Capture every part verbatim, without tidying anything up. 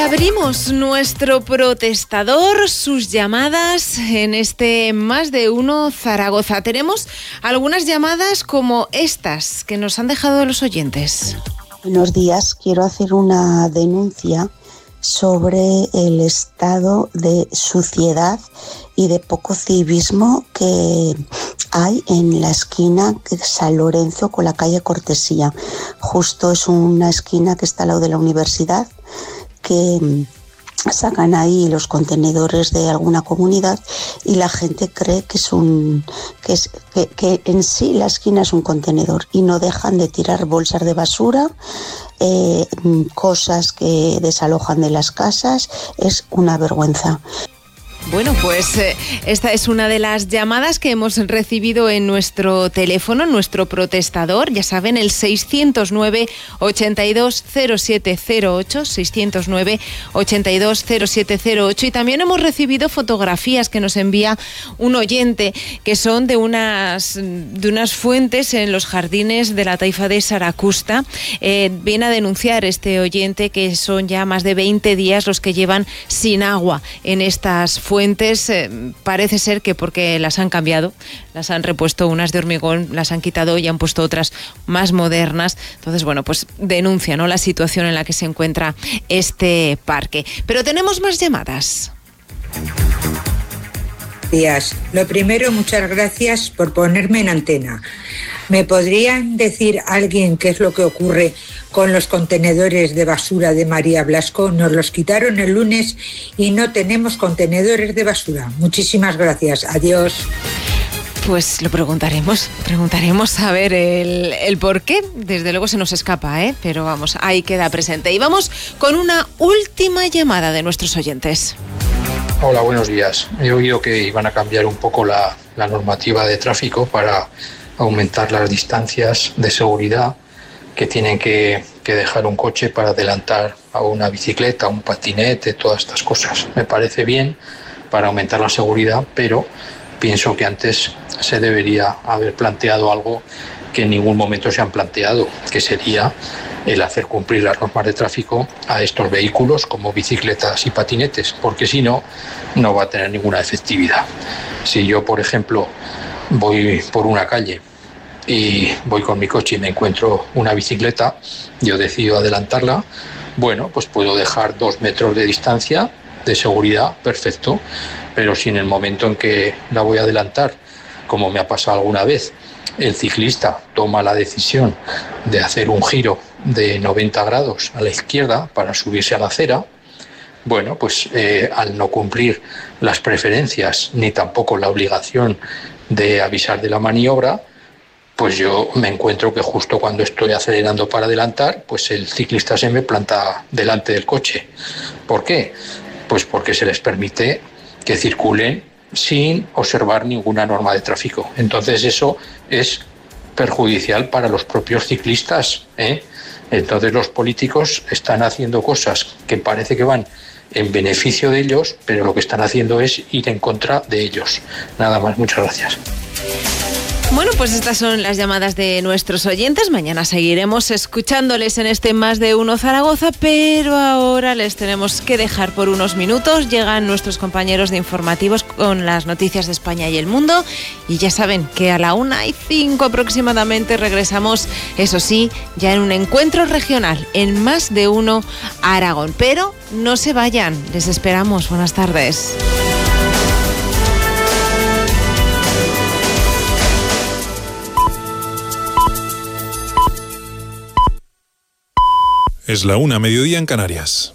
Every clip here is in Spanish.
Abrimos nuestro protestador, sus llamadas en este Más de Uno Zaragoza. Tenemos algunas llamadas como estas que nos han dejado los oyentes. Buenos días, quiero hacer una denuncia sobre el estado de suciedad y de poco civismo que hay en la esquina de San Lorenzo con la calle Cortesía. Justo es una esquina que está al lado de la universidad, que sacan ahí los contenedores de alguna comunidad y la gente cree que es un que es que, que en sí la esquina es un contenedor y no dejan de tirar bolsas de basura, eh, cosas que desalojan de las casas. Es una vergüenza. Bueno, pues eh, esta es una de las llamadas que hemos recibido en nuestro teléfono, nuestro protestador. Ya saben, el seiscientos nueve, ochenta y dos, cero siete cero ocho, seiscientos nueve, ochenta y dos, cero siete cero ocho. Y también hemos recibido fotografías que nos envía un oyente, que son de unas, de unas fuentes en los jardines de la Taifa de Saracusta. Eh, viene a denunciar este oyente que son ya más de veinte días los que llevan sin agua en estas fuentes. Fuentes, eh, parece ser que porque las han cambiado, las han repuesto unas de hormigón, las han quitado y han puesto otras más modernas. Entonces, bueno, pues denuncia, ¿no?, la situación en la que se encuentra este parque. Pero tenemos más llamadas. Días. Lo primero, muchas gracias por ponerme en antena. ¿Me podrían decir alguien qué es lo que ocurre con los contenedores de basura de María Blasco? Nos los quitaron el lunes y no tenemos contenedores de basura. Muchísimas gracias. Adiós. Pues lo preguntaremos, preguntaremos a ver el, el por qué. Desde luego se nos escapa, ¿eh? Pero vamos, ahí queda presente. Y vamos con una última llamada de nuestros oyentes. Hola, buenos días. He oído que iban a cambiar un poco la, la normativa de tráfico para aumentar las distancias de seguridad que tienen que, que dejar un coche para adelantar a una bicicleta, a un patinete, todas estas cosas. Me parece bien para aumentar la seguridad, pero pienso que antes se debería haber planteado algo que en ningún momento se han planteado, que sería el hacer cumplir las normas de tráfico a estos vehículos como bicicletas y patinetes, porque si no, no va a tener ninguna efectividad. Si yo, por ejemplo, voy por una calle y voy con mi coche y me encuentro una bicicleta, yo decido adelantarla, bueno, pues puedo dejar dos metros de distancia de seguridad, perfecto, pero si en el momento en que la voy a adelantar, como me ha pasado alguna vez, el ciclista toma la decisión de hacer un giro de noventa grados a la izquierda para subirse a la acera, bueno, pues eh, al no cumplir las preferencias ni tampoco la obligación de avisar de la maniobra, pues yo me encuentro que justo cuando estoy acelerando para adelantar, pues el ciclista se me planta delante del coche. ¿Por qué? Pues porque se les permite que circulen sin observar ninguna norma de tráfico. Entonces eso es perjudicial para los propios ciclistas, ¿eh? Entonces los políticos están haciendo cosas que parece que van en beneficio de ellos, pero lo que están haciendo es ir en contra de ellos. Nada más, muchas gracias. Bueno, pues estas son las llamadas de nuestros oyentes. Mañana seguiremos escuchándoles en este Más de Uno Zaragoza, pero ahora les tenemos que dejar por unos minutos. Llegan nuestros compañeros de informativos con las noticias de España y el mundo. Y ya saben que a la una y cinco aproximadamente regresamos, eso sí, ya en un encuentro regional en Más de Uno Aragón. Pero no se vayan, les esperamos. Buenas tardes. Es la una, mediodía en Canarias.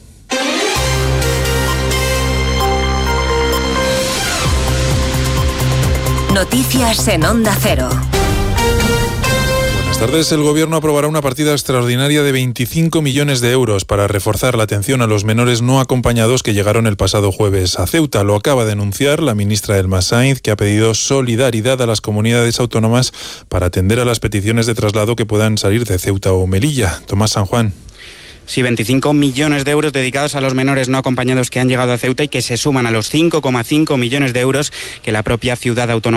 Noticias en Onda Cero. Buenas tardes. El Gobierno aprobará una partida extraordinaria de veinticinco millones de euros para reforzar la atención a los menores no acompañados que llegaron el pasado jueves a Ceuta. Lo acaba de anunciar la ministra Elma Sainz, que ha pedido solidaridad a las comunidades autónomas para atender a las peticiones de traslado que puedan salir de Ceuta o Melilla. Tomás San Juan. Sí, veinticinco millones de euros dedicados a los menores no acompañados que han llegado a Ceuta y que se suman a los cinco coma cinco millones de euros que la propia ciudad autónoma